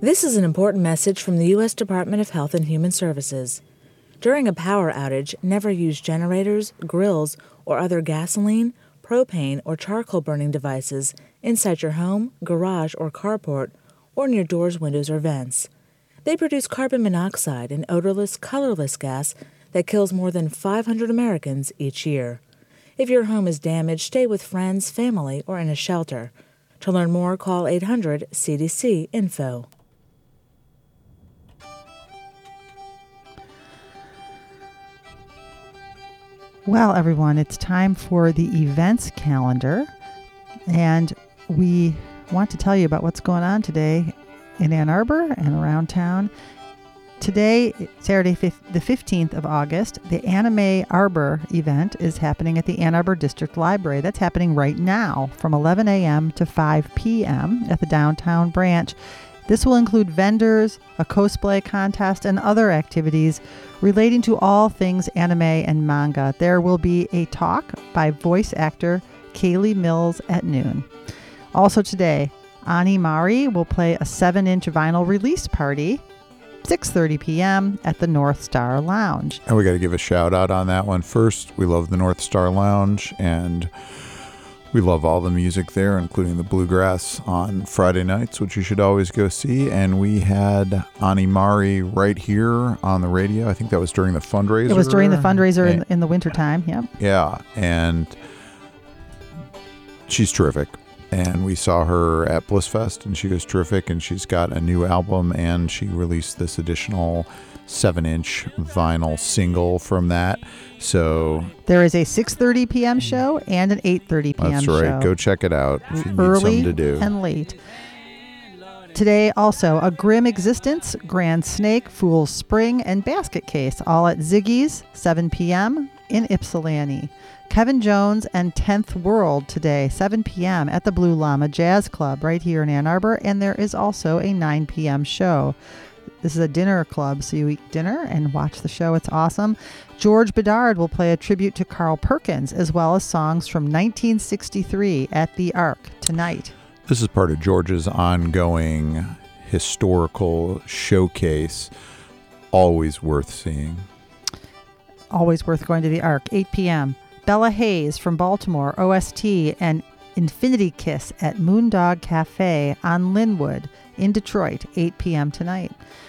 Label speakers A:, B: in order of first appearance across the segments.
A: This is an important message from the U.S. Department of Health and Human Services. During a power outage, never use generators, grills, or other gasoline, propane, or charcoal burning devices inside your home, garage, or carport, or near doors, windows, or vents. They produce carbon monoxide, an odorless, colorless gas that kills more than 500 Americans each year. If your home is damaged, stay with friends, family, or in a shelter. To learn more, call 800-CDC-INFO.
B: Well, everyone, it's time for the events calendar, and we want to tell you about what's going on today in Ann Arbor and around town. Today, Saturday, the 15th of August, the Anime Arbor event is happening at the Ann Arbor District Library. That's happening right now from 11 a.m. to 5 p.m. at the downtown branch. This will include vendors, a cosplay contest, and other activities relating to all things anime and manga. There will be a talk by voice actor Kaylee Mills at noon. Also today, Ani Mari will play a 7-inch vinyl release party, 6:30 p.m. at the North Star Lounge.
C: And we got to give a shout out on that one. First, we love the North Star Lounge, and we love all the music there, including the bluegrass on Friday nights, which you should always go see. And we had Ani Mari right here on the radio. I think that was during the fundraiser.
B: It was during the fundraiser in the wintertime, yeah.
C: Yeah, and she's terrific. And we saw her at Blissfest, and she was terrific. And she's got a new album, and she released this additional 7-inch vinyl single from that. So
B: there is a 6:30 p.m. show and an 8:30 p.m.
C: That's right.
B: show.
C: Go check it out if you need
B: Early
C: something to do.
B: And late. Today also, A Grim Existence, Grand Snake, Fool's Spring, and Basket Case, all at Ziggy's, 7 p.m. in Ypsilanti. Kevin Jones and 10th World today, 7 p.m. at the Blue Llama Jazz Club right here in Ann Arbor, and there is also a 9 p.m. show. This is a dinner club, so you eat dinner and watch the show. It's awesome. George Bedard will play a tribute to Carl Perkins, as well as songs from 1963 at the Ark tonight.
C: This is part of George's ongoing historical showcase. Always worth seeing.
B: Always worth going to the Ark, 8 p.m. Bella Hayes from Baltimore, OST, and Infinity Kiss at Moondog Cafe on Linwood in Detroit, 8 p.m. tonight.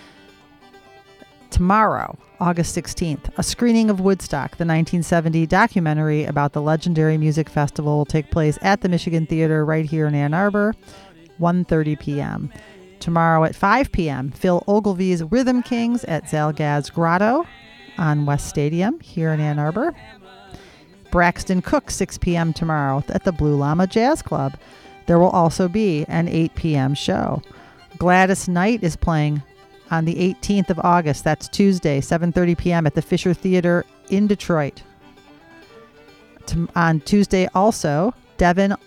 B: Tomorrow, August 16th, a screening of Woodstock, the 1970 documentary about the legendary music festival, will take place at the Michigan Theater right here in Ann Arbor, 1:30 p.m. Tomorrow at 5 p.m., Phil Ogilvy's Rhythm Kings at Zalgaz Grotto on West Stadium here in Ann Arbor. Braxton Cook, 6 p.m. tomorrow at the Blue Llama Jazz Club. There will also be an 8 p.m. show. Gladys Knight is playing on the 18th of August. That's Tuesday, 7:30 p.m. at the Fisher Theater in Detroit. On Tuesday also, Devon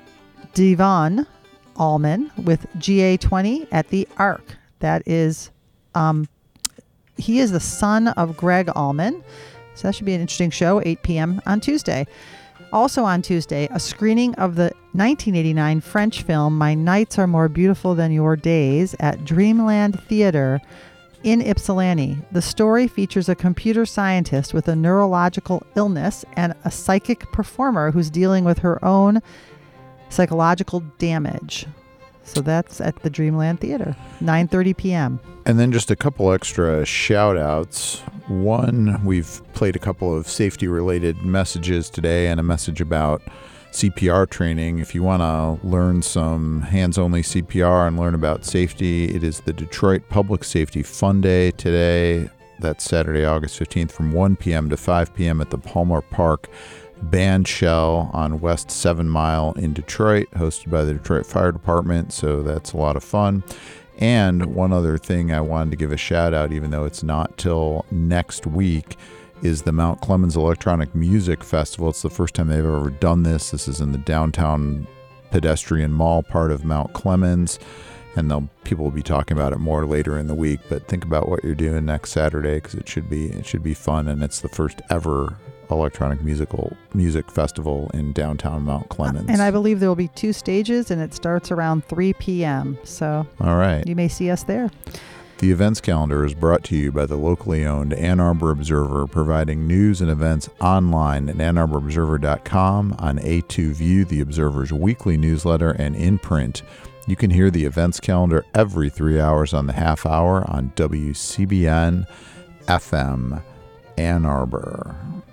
B: Allman with GA20 at the Ark. That is, he is the son of Greg Allman. So that should be an interesting show, 8 p.m. on Tuesday. Also on Tuesday, a screening of the 1989 French film My Nights Are More Beautiful Than Your Days at Dreamland Theater in Ypsilanti. The story features a computer scientist with a neurological illness and a psychic performer who's dealing with her own psychological damage. So that's at the Dreamland Theater, 9:30 p.m.
C: And then just a couple extra shout outs. One, we've played a couple of safety related messages today and a message about CPR training. If you want to learn some hands-only CPR and learn about safety, it is the Detroit Public Safety Fun Day today. That's Saturday, August 15th from 1 p.m. to 5 p.m. at the Palmer Park Band Shell on West 7 Mile in Detroit, hosted by the Detroit Fire Department, so that's a lot of fun. And one other thing I wanted to give a shout out, even though it's not till next week, is the Mount Clemens Electronic Music Festival. It's the first time they've ever done this. This is in the downtown pedestrian mall part of Mount Clemens, and people will be talking about it more later in the week. But think about what you're doing next Saturday, because it should be fun, and it's the first ever electronic music festival in downtown Mount Clemens.
B: And I believe there will be 2 stages, and it starts around 3 p.m. So
C: all right.
B: You may see us there.
C: The events calendar is brought to you by the locally owned Ann Arbor Observer, providing news and events online at AnnArborObserver.com, on A2View, the Observer's weekly newsletter, and in print. You can hear the events calendar every 3 hours on the half hour on WCBN FM Ann Arbor.